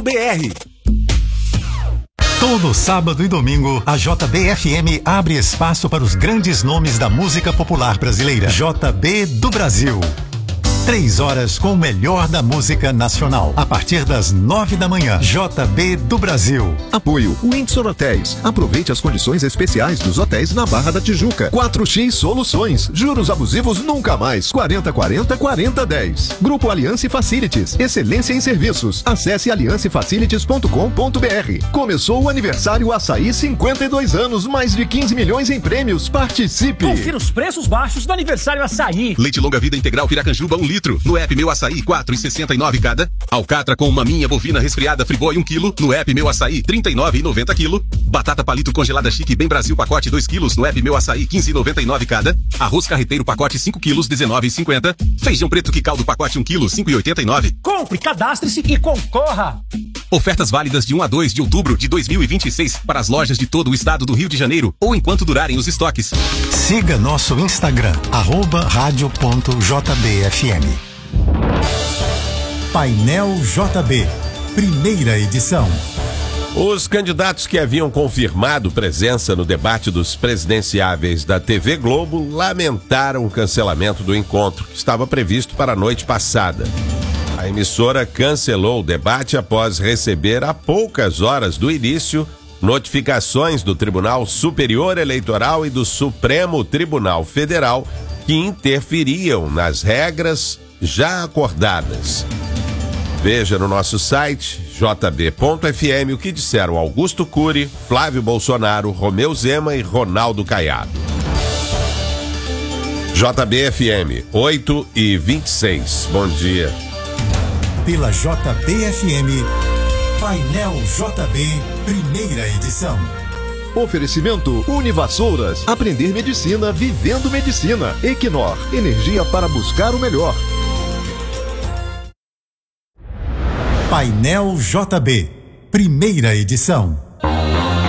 Todo sábado e domingo, a JB-FM abre espaço para os grandes nomes da música popular brasileira. JB do Brasil. 3 horas com o melhor da música nacional. A partir das 9 da manhã. JB do Brasil. Apoio Windsor Hotéis. Aproveite as condições especiais dos hotéis na Barra da Tijuca. 4X Soluções. Juros abusivos nunca mais. 4040-4010. Grupo Aliança Facilities. Excelência em serviços. Acesse aliancefacilities.com.br. Começou o aniversário Açaí 52 anos. Mais de 15 milhões em prêmios. Participe. Confira os preços baixos do aniversário Açaí. Leite longa vida integral Piracanjuba 1 litro. No app Meu Açaí, 4,69 cada. Alcatra com maminha bovina resfriada Friboi 1 kg. No app Meu Açaí, 39,90 kg. Batata palito congelada chique Bem Brasil pacote 2 kg. No app Meu Açaí, 15,99 cada. Arroz carreteiro pacote 5 kg, 19,50. Feijão preto que caldo pacote 1 kg, 5,89. Compre, cadastre-se e concorra. Ofertas válidas de 1 a 2 de outubro de 2026 para as lojas de todo o estado do Rio de Janeiro ou enquanto durarem os estoques. Siga nosso Instagram, @radio.jbfm. Painel JB, primeira edição. Os candidatos que haviam confirmado presença no debate dos presidenciáveis da TV Globo lamentaram o cancelamento do encontro, que estava previsto para a noite passada. A emissora cancelou o debate após receber, há poucas horas do início, notificações do Tribunal Superior Eleitoral e do Supremo Tribunal Federal que interferiam nas regras já acordadas. Veja no nosso site jb.fm o que disseram Augusto Cury, Flávio Bolsonaro, Romeu Zema e Ronaldo Caiado. JB-FM, 8h26. Bom dia. Pela JB-FM, Painel JB, primeira edição. Oferecimento Univassouras. Aprender medicina vivendo medicina. Equinor, energia para buscar o melhor. Painel JB, primeira edição.